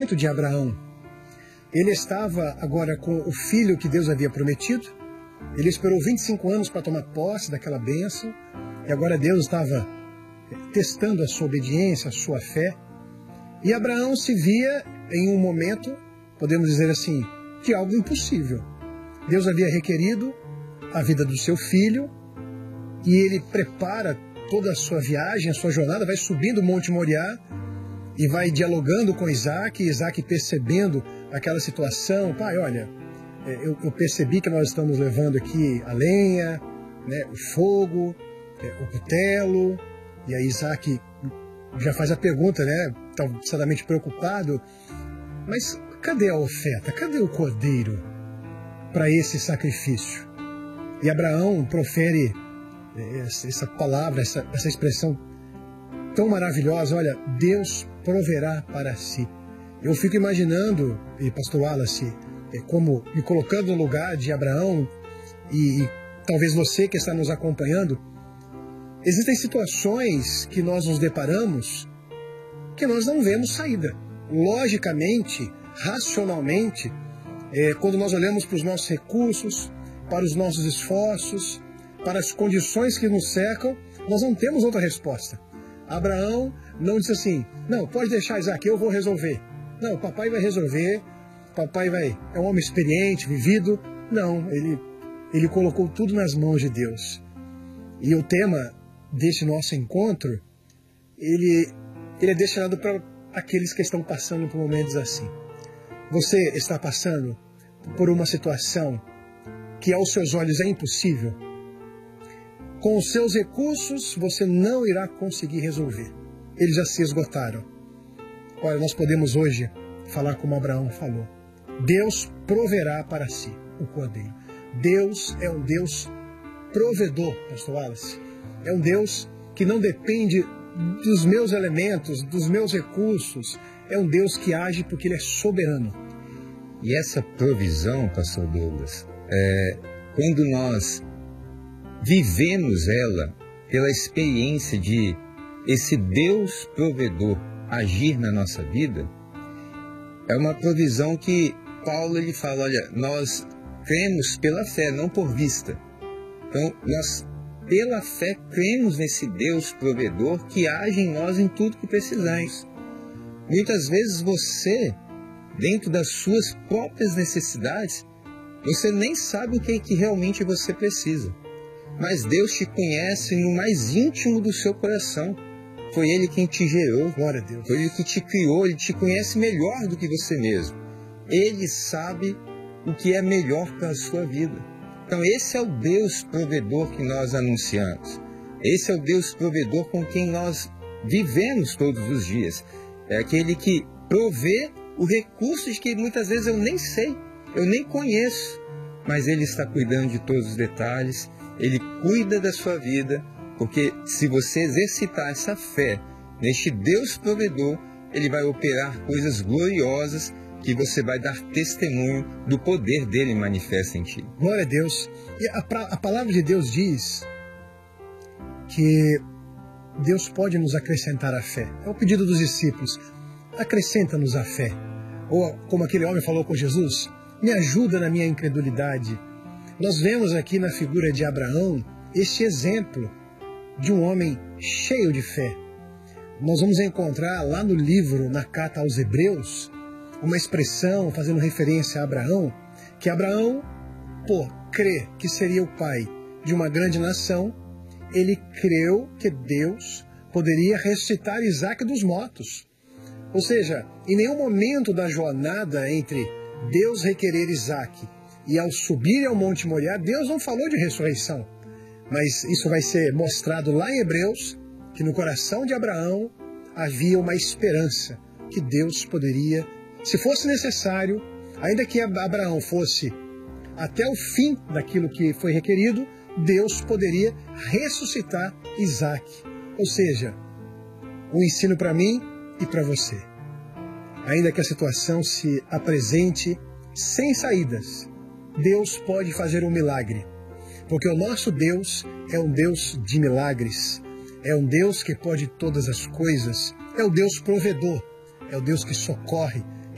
momento de Abraão. Ele estava agora com o filho que Deus havia prometido. Ele esperou 25 anos para tomar posse daquela bênção. E agora Deus estava testando a sua obediência, a sua fé. E Abraão se via em um momento, podemos dizer assim, de algo impossível. Deus havia requerido a vida do seu filho e ele prepara toda a sua viagem, a sua jornada, vai subindo o Monte Moriá e vai dialogando com Isaac, e Isaac percebendo aquela situação. Pai, olha, eu percebi que nós estamos levando aqui a lenha, né, o fogo, o cutelo, e aí Isaac já faz a pergunta, né, está certamente preocupado, mas cadê a oferta? Cadê o cordeiro para esse sacrifício? E Abraão profere essa palavra, essa expressão tão maravilhosa, olha, Deus proverá para si. Eu fico imaginando, e pastor Wallace, como me colocando no lugar de Abraão, e talvez você que está nos acompanhando, existem situações que nós nos deparamos que nós não vemos saída. Logicamente, racionalmente, quando nós olhamos para os nossos recursos, para os nossos esforços, para as condições que nos cercam, nós não temos outra resposta. Abraão não disse assim, não, pode deixar, Isaac, eu vou resolver. Não, o papai vai resolver, é um homem experiente, vivido. Não, ele colocou tudo nas mãos de Deus. E o tema desse nosso encontro, ele é destinado para aqueles que estão passando por momentos assim. Você está passando por uma situação que aos seus olhos é impossível. Com os seus recursos, você não irá conseguir resolver. Eles já se esgotaram. Olha, nós podemos hoje falar como Abraão falou. Deus proverá para si o cordeiro. Deus é um Deus provedor, pastor Wallace. É um Deus que não depende dos meus elementos, dos meus recursos. É um Deus que age porque Ele é soberano. E essa provisão, pastor Douglas, quando nós vivemos ela pela experiência de esse Deus provedor agir na nossa vida, é uma provisão que Paulo ele fala, olha, nós cremos pela fé, não por vista. Então, nós pela fé cremos nesse Deus provedor que age em nós em tudo que precisamos. Muitas vezes você, dentro das suas próprias necessidades, você nem sabe o que realmente você precisa. Mas Deus te conhece no mais íntimo do seu coração. Foi Ele quem te gerou. Glória a Deus. Foi Ele que te criou. Ele te conhece melhor do que você mesmo. Ele sabe o que é melhor para a sua vida. Então esse é o Deus provedor que nós anunciamos. Esse é o Deus provedor com quem nós vivemos todos os dias. É aquele que provê o recurso de que muitas vezes eu nem sei, eu nem conheço. Mas Ele está cuidando de todos os detalhes. Ele cuida da sua vida, porque se você exercitar essa fé neste Deus provedor, Ele vai operar coisas gloriosas que você vai dar testemunho do poder dele manifesta em ti. Glória a Deus. E a palavra de Deus diz que Deus pode nos acrescentar a fé. É o pedido dos discípulos. Acrescenta-nos a fé. Ou como aquele homem falou com Jesus, me ajuda na minha incredulidade. Nós vemos aqui na figura de Abraão este exemplo de um homem cheio de fé. Nós vamos encontrar lá no livro, na carta aos Hebreus, uma expressão fazendo referência a Abraão, que Abraão, por crer que seria o pai de uma grande nação, ele creu que Deus poderia ressuscitar Isaac dos mortos. Ou seja, em nenhum momento da jornada entre Deus requerer Isaac e ao subir ao Monte Moriá, Deus não falou de ressurreição. Mas isso vai ser mostrado lá em Hebreus, que no coração de Abraão havia uma esperança que Deus poderia, se fosse necessário, ainda que Abraão fosse até o fim daquilo que foi requerido, Deus poderia ressuscitar Isaac. Ou seja, um ensino para mim e para você. Ainda que a situação se apresente sem saídas, Deus pode fazer um milagre. Porque o nosso Deus é um Deus de milagres. É um Deus que pode todas as coisas. É o Deus provedor. É o Deus que socorre